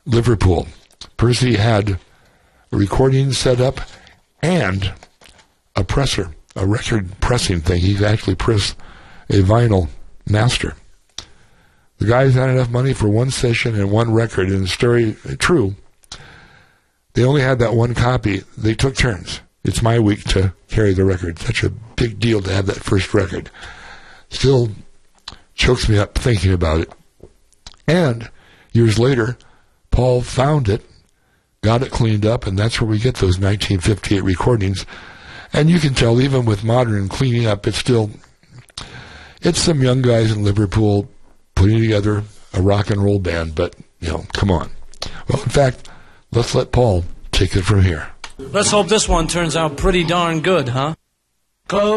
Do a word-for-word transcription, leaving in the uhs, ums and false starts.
Liverpool. Percy had a recording set up and a presser, a record pressing thing. He actually pressed a vinyl master. The guys had enough money for one session and one record, and the story true. They only had that one copy. They took turns. It's my week to carry the record. Such a big deal to have that first record. Still chokes me up thinking about it. And years later, Paul found it, got it cleaned up, and that's where we get those nineteen fifty-eight recordings. And you can tell, even with modern cleaning up, it's still, it's some young guys in Liverpool putting together a rock and roll band, but, you know, come on. Well, in fact, let's let Paul take it from here. Let's hope this one turns out pretty darn good, huh? Close